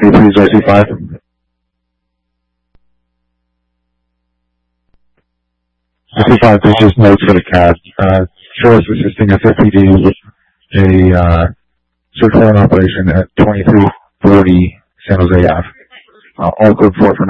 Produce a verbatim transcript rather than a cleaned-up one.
Can you please R C five? R C five, there's just notes for the C A D. Uh, show us assisting S F P D with a uh, search warrant operation at twenty-three forty San Jose Ave. Uh, all code four for